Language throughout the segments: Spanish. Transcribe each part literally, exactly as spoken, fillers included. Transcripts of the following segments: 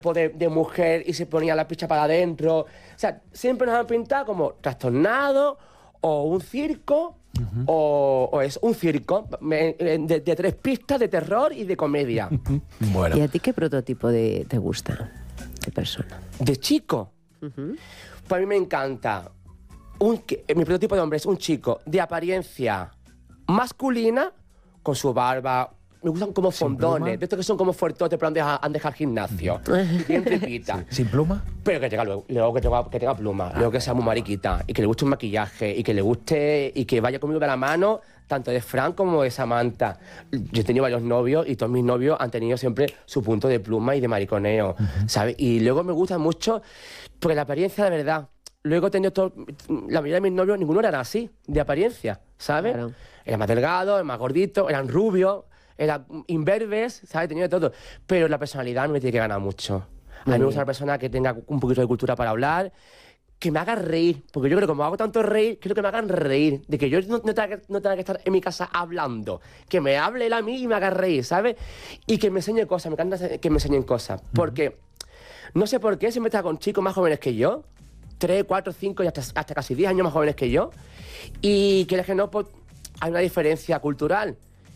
De, de mujer y se ponía la picha para adentro. O sea, siempre nos han pintado como trastornados o un circo uh-huh. o, o es un circo de, de, de tres pistas de terror y de comedia. Bueno. ¿Y a ti qué prototipo de, te gusta de persona? ¿De chico? Uh-huh. Pues a mí me encanta. Un, mi prototipo de hombre es un chico de apariencia masculina con su barba. Me gustan como fondones, de estos que son como fuertotes, pero han dejado, han dejado el gimnasio. Bien tripita. Sí. ¿Sin pluma? Pero que tenga, luego, luego que, tenga, que tenga pluma, ah, luego que sea muy mariquita, y que le guste un maquillaje, y que le guste, y que vaya conmigo de la mano, tanto de Fran como de Samantha. Yo he tenido varios novios, y todos mis novios han tenido siempre su punto de pluma y de mariconeo, uh-huh. ¿sabes? Y luego me gusta mucho, porque la apariencia de verdad. Luego he tenido todo, la mayoría de mis novios, ninguno era así, de apariencia, ¿sabes? Claro. Eran más delgados, más gorditos, eran rubios. Era imberbes, ¿sabes? Tenía de todo. Pero la personalidad no me tiene que ganar mucho. A mí me gusta una persona que tenga un poquito de cultura para hablar, que me haga reír. Porque yo creo que como hago tanto reír, quiero que me hagan reír. De que yo no, no, tenga, que, no tenga que estar en mi casa hablando. Que me hable él a mí y me haga reír, ¿sabes? Y que me enseñe cosas. Me encanta que me enseñen cosas. Porque no sé por qué siempre está con chicos más jóvenes que yo. Tres, cuatro, cinco y hasta, hasta casi diez años más jóvenes que yo. Y que, que no, pues, hay una diferencia cultural.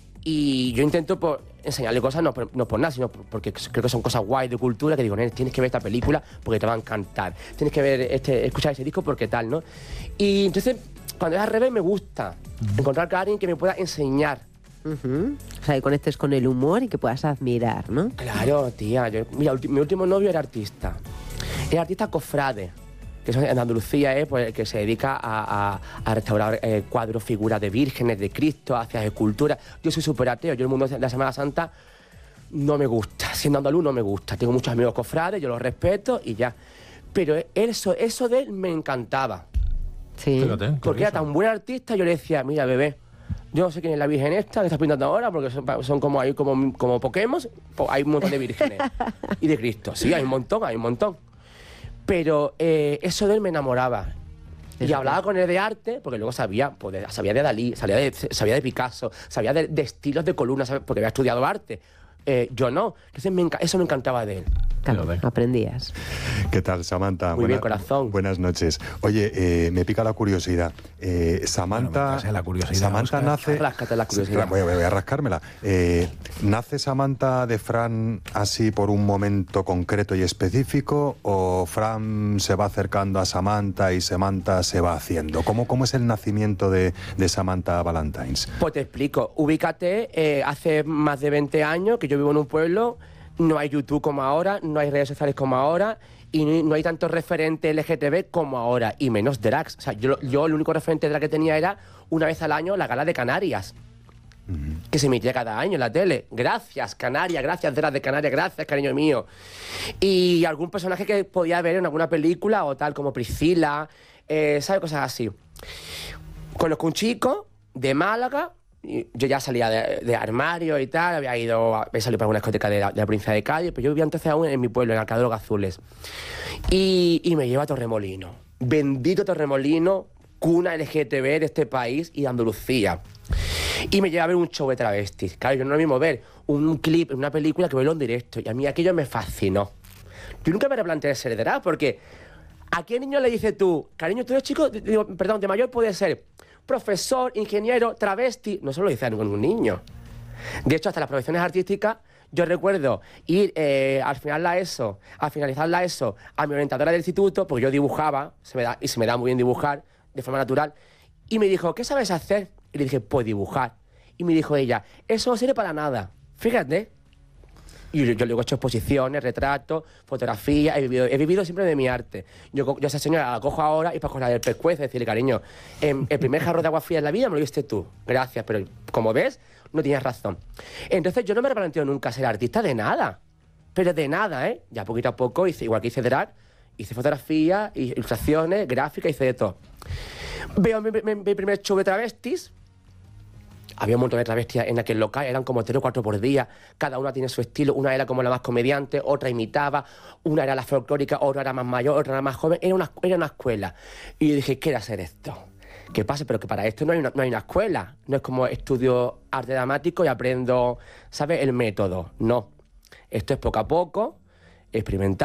Y yo intento por enseñarle cosas, no por, no por nada, sino porque creo que son cosas guay de cultura, que digo, tienes que ver esta película porque te va a encantar. Tienes que ver este, escuchar ese disco porque tal, ¿no? Y entonces, cuando es al revés, me gusta uh-huh. encontrar a alguien que me pueda enseñar. Uh-huh. O sea, que conectes con el humor y que puedas admirar, ¿no? Claro, tía. Yo, mira, mi último novio era artista. Era artista cofrade. Que eso en Andalucía es pues, que se dedica a, a, a restaurar eh, cuadros, figuras de vírgenes, de Cristo, hacia esculturas. Yo soy súper ateo, yo el mundo de la Semana Santa no me gusta, siendo andaluz no me gusta. Tengo muchos amigos cofrades, yo los respeto y ya. Pero eso, eso de él me encantaba. Sí. Fíjate, porque era tan buen artista, yo le decía, mira, bebé, yo no sé quién es la virgen esta que estás pintando ahora, porque son, son como, ahí, como, como Pokémon, hay un montón de vírgenes. Y de Cristo, sí, hay un montón, hay un montón. Pero eh, eso de él me enamoraba. Y hablaba con él de arte, porque luego sabía, pues, de, sabía de Dalí, sabía de, sabía de Picasso, sabía de, de estilos de columnas, porque había estudiado arte. Eh, yo no. Entonces me, eso me encantaba de él. Claro, aprendías. ¿Qué tal, Samantha? Muy Buena, bien, corazón. Buenas noches. Oye, eh, me pica la curiosidad. Eh, Samantha, bueno, la curiosidad, Samantha nace... Ráscate la curiosidad. Voy, voy a rascármela. Eh, ¿Nace Samantha de Fran así por un momento concreto y específico o Fran se va acercando a Samantha y Samantha se va haciendo? ¿Cómo, cómo es el nacimiento de, de Samantha Valentines? Pues te explico. Ubícate, eh, hace más de veinte años que yo vivo en un pueblo. No hay YouTube como ahora, no hay redes sociales como ahora y no hay tantos referentes L G T B como ahora, y menos drags. O sea, yo, yo el único referente drag que tenía era una vez al año la gala de Canarias, uh-huh. que se emitía cada año en la tele. Gracias, Canarias, gracias, drag de Canarias, gracias, cariño mío. Y algún personaje que podía ver en alguna película o tal, como Priscila, eh, ¿sabes? Cosas así. Conozco un chico de Málaga. Yo ya salía de, de armario y tal, había ido, había salido para una discoteca de la, de la provincia de Cádiz, pero yo vivía entonces aún en mi pueblo, en Alcalá de los Gazules. Y, y me lleva a Torremolino. Bendito Torremolino, cuna L G T B de este país y de Andalucía. Y me lleva a ver un show de travestis. Claro, yo no es lo mismo ver un clip en una película que verlo en directo. Y a mí aquello me fascinó. Yo nunca me replanteé ser drag, porque ¿a qué niño le dices tú, cariño, tú eres chico, digo, perdón, de mayor puede ser profesor, ingeniero, travesti? No se lo dice a ningún niño. De hecho, hasta las profesiones artísticas, yo recuerdo ir eh, al final la ESO, a finalizar la ESO, a mi orientadora del instituto, porque yo dibujaba, se me da, y se me da muy bien dibujar, de forma natural, y me dijo, ¿qué sabes hacer? Y le dije, pues dibujar. Y me dijo ella, eso no sirve para nada, fíjate. Y yo, yo luego he hecho exposiciones, retratos, fotografías, he vivido, he vivido siempre de mi arte. Yo, yo a esa señora la cojo ahora y para cogerla del pescuezo, decirle, cariño, eh, el primer jarro de agua fría en la vida me lo diste tú. Gracias, pero como ves, no tienes razón. Entonces yo no me replanteo nunca ser artista de nada. Pero de nada, ¿eh? Ya poquito a poco, hice, igual que hice drag, hice fotografía, ilustraciones, gráficas, hice de todo. Veo mi, mi, mi primer show de travestis. Había un montón de travestis en aquel local, eran como tres o cuatro por día, cada una tiene su estilo, una era como la más comediante, otra imitaba, una era la folclórica, otra era más mayor, otra era más joven, era una, era una escuela. Y yo dije, quiero hacer esto. ¿Qué pasa? Pero que para esto no hay una, no hay una escuela, no es como estudio arte dramático y aprendo, ¿sabes?, el método, no. Esto es poco a poco, experimentar.